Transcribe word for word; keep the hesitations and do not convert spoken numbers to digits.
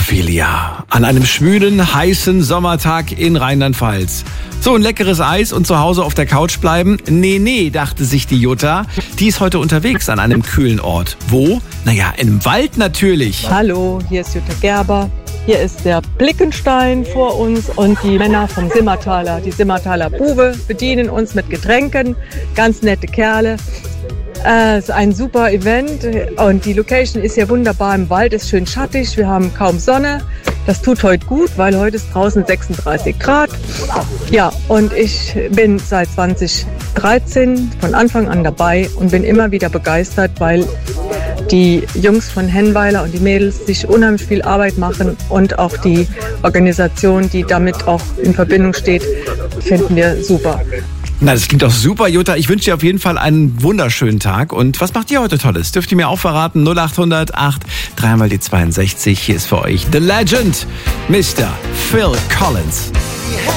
Ophelia, an einem schwülen, heißen Sommertag in Rheinland-Pfalz. So ein leckeres Eis und zu Hause auf der Couch bleiben? Nee, nee, dachte sich die Jutta. Die ist heute unterwegs an einem kühlen Ort. Wo? Naja, im Wald natürlich. Hallo, hier ist Jutta Gerber. Hier ist der Blickenstein vor uns und die Männer vom Simmertaler. Die Simmertaler Bube bedienen uns mit Getränken. Ganz nette Kerle. Es ist ein super Event und die Location ist ja wunderbar im Wald, ist schön schattig, wir haben kaum Sonne. Das tut heute gut, weil heute ist draußen sechsunddreißig Grad. Ja, und ich bin seit zwanzig dreizehn von Anfang an dabei und bin immer wieder begeistert, weil die Jungs von Hennweiler und die Mädels sich unheimlich viel Arbeit machen und auch die Organisation, die damit auch in Verbindung steht, finden wir super. Na, das klingt doch super, Jutta. Ich wünsche dir auf jeden Fall einen wunderschönen Tag. Und was macht ihr heute Tolles? Dürft ihr mir auch verraten? null acht hundert acht, drei mal die zweiundsechzig. Hier ist für euch The Legend, Mister Phil Collins.